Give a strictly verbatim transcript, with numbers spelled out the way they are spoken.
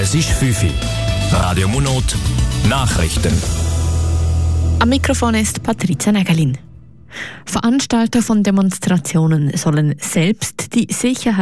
Es ist fünf Uhr. Radio Monat Nachrichten. Am Mikrofon ist Patrizia Nägelin. Veranstalter von Demonstrationen sollen selbst die Sicherheit